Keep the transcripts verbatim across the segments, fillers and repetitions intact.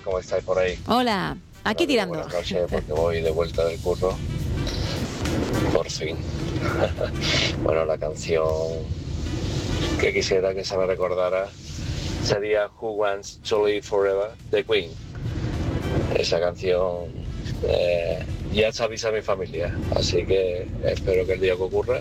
¿cómo estáis por ahí? Hola, aquí Bueno, tirando. buenas noches, porque voy de vuelta del curro. Por fin. Bueno, la canción que quisiera que se me recordara sería Who Wants to Live Forever, de Queen. Esa canción eh, ya se avisa a mi familia, así que espero que el día que ocurra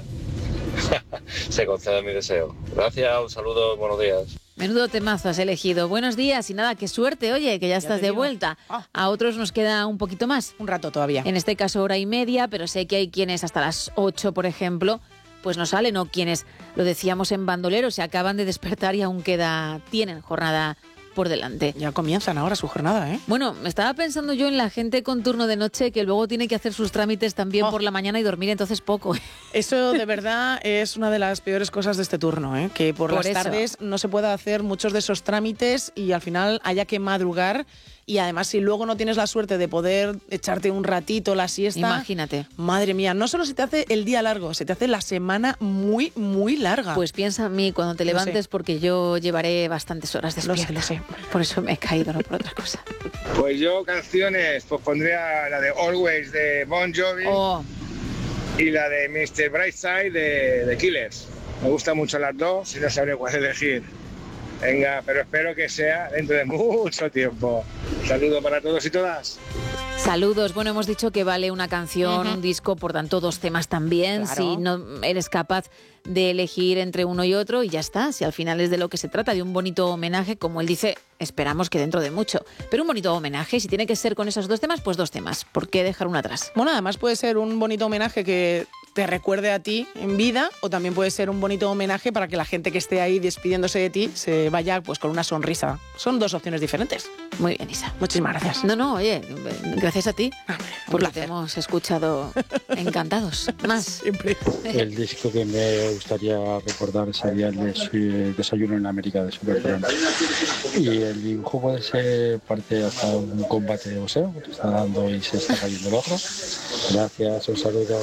se conceda mi deseo. Gracias, un saludo, buenos días. Menudo temazo has elegido. Buenos días y nada, qué suerte, oye, que ya, ya estás de vuelta. Ah. A otros nos queda un poquito más. Un rato todavía. En este caso hora y media, pero sé que hay quienes hasta las ocho, por ejemplo, pues no salen, o quienes, lo decíamos en Bandolero, se acaban de despertar y aún queda, tienen jornada por delante. Ya comienzan ahora su jornada, ¿eh? Bueno, estaba pensando yo en la gente con turno de noche que luego tiene que hacer sus trámites también oh. por la mañana y dormir entonces poco. Eso de verdad es una de las peores cosas de este turno, ¿eh? Que por, por las eso. tardes no se pueda hacer muchos de esos trámites y al final haya que madrugar. Y además, si luego no tienes la suerte de poder echarte un ratito la siesta... Imagínate. Madre mía, no solo se te hace el día largo, se te hace la semana muy, muy larga. Pues piensa en mí cuando te levantes, porque yo llevaré bastantes horas despierta. Lo sé, lo sé. Por eso me he caído, no por otra cosa. Pues yo canciones, pues pondría la de Always de Bon Jovi oh. y la de mister Brightside de, de Killers. Me gustan mucho las dos y no sabré cuál elegir. Venga, pero espero que sea dentro de mucho tiempo. Saludos para todos y todas. Saludos. Bueno, hemos dicho que vale una canción, uh-huh. un disco, por tanto dos temas también. Claro. Si no eres capaz de elegir entre uno y otro y ya está. Si al final es de lo que se trata, de un bonito homenaje, como él dice, esperamos que dentro de mucho. Pero un bonito homenaje, si tiene que ser con esos dos temas, pues dos temas. ¿Por qué dejar uno atrás? Bueno, además puede ser un bonito homenaje que te recuerde a ti en vida, o también puede ser un bonito homenaje para que la gente que esté ahí despidiéndose de ti se vaya pues con una sonrisa. Son dos opciones diferentes. Muy bien, Isa. Muchísimas gracias. No, no, oye, gracias a ti, porque te hemos escuchado encantados. Más. Siempre. El disco que me gustaría recordar sería el de Desayuno en América de Supertramp. Y el dibujo puede ser parte hasta un combate de boxeo que te está dando y se está cayendo el otro. Gracias, un saludo.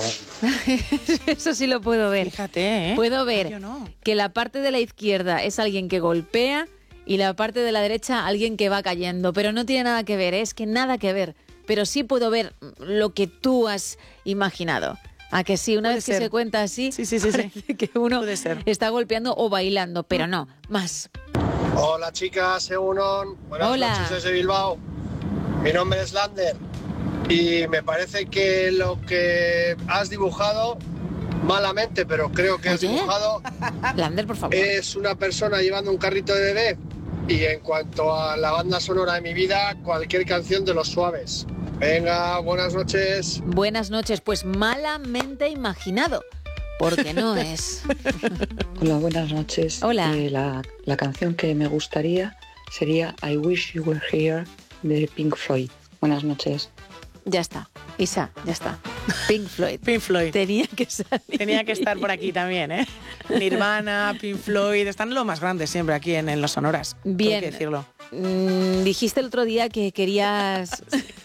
Eso sí lo puedo ver. Fíjate, ¿eh? Puedo ver no. que la parte de la izquierda es alguien que golpea y la parte de la derecha alguien que va cayendo. Pero no tiene nada que ver, ¿eh? Es que nada que ver. Pero sí puedo ver lo que tú has imaginado. ¿A que sí? Una puede vez ser. que se cuenta así, sí, sí, sí, parece sí. que uno puede ser. está golpeando o bailando, pero no, más. Hola chicas, Egunon. Buenas Hola. noches desde Bilbao. Mi nombre es Lander y me parece que lo que has dibujado, malamente, pero creo que has Oye. dibujado, Lander, por favor. es una persona llevando un carrito de bebé. Y en cuanto a la banda sonora de mi vida, cualquier canción de Los Suaves. Venga, buenas noches. Buenas noches, pues malamente imaginado, porque no es. Hola, buenas noches. Hola. Eh, la, la canción que me gustaría sería I Wish You Were Here de Pink Floyd. Buenas noches. Ya está, Isa, ya está. Pink Floyd. Pink Floyd. Tenía que salir. Tenía que estar por aquí también, ¿eh? Nirvana, Pink Floyd, están los más grandes siempre aquí en, en los sonoras. Bien. Tengo que decirlo. Mm, dijiste el otro día que querías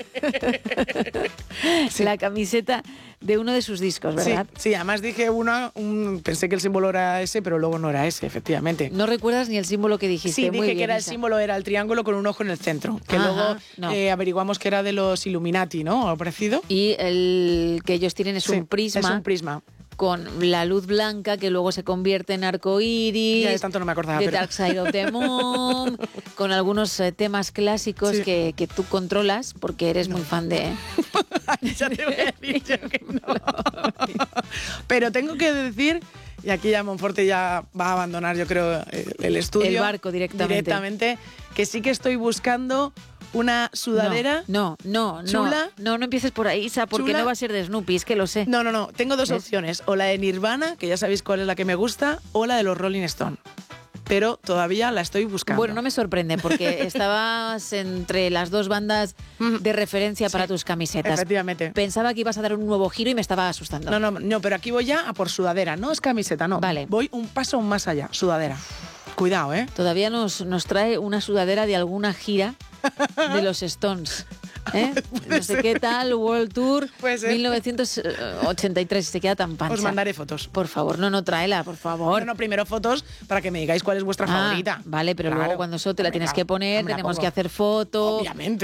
sí. la camiseta de uno de sus discos, ¿verdad? Sí, sí, además dije uno, un, pensé que el símbolo era ese, pero luego no era ese, efectivamente. No recuerdas ni el símbolo que dijiste. Sí, Muy dije bien, que era Isa. el símbolo, era el triángulo con un ojo en el centro, que Ajá, luego no. eh, averiguamos que era de los Illuminati, ¿no? ¿O parecido? Y el que ellos tienen es Sí, un prisma. Es un prisma. Con la luz blanca que luego se convierte en arco iris. Ya de tanto no me acordaba. The pero... Dark Side of the Moon. Con algunos eh, temas clásicos Sí. que, que tú controlas porque eres No. muy fan de. ya te voy a decir yo que no. Pero tengo que decir, y aquí ya Monforte ya va a abandonar, yo creo, el, el estudio. El barco directamente. Directamente, que sí que estoy buscando una sudadera. No, no, no. chula. No, no, no empieces por ahí, Isa, porque Chula. no va a ser de Snoopy, es que lo sé. No, no, no. Tengo dos ¿Ves? opciones. O la de Nirvana, que ya sabéis cuál es la que me gusta, o la de los Rolling Stone. Pero todavía la estoy buscando. Bueno, no me sorprende porque estabas entre las dos bandas de referencia para Sí, tus camisetas. efectivamente. Pensaba que ibas a dar un nuevo giro y me estaba asustando. No, no, no, pero aquí voy ya a por sudadera. No es camiseta, no. Vale. Voy un paso más allá. Sudadera. Cuidado, ¿eh? Todavía nos, nos trae una sudadera de alguna gira de los Stones. ¿Eh? No sé qué tal, World Tour Puede ser. mil novecientos ochenta y tres, se queda tan pancha. Os mandaré fotos. Por favor, no, no, tráela, por favor. Bueno, primero fotos para que me digáis cuál es vuestra Ah, favorita. vale, pero Claro. luego cuando eso te la Hombre, tienes claro, que poner, no me la tenemos pongo. que hacer foto. Obviamente.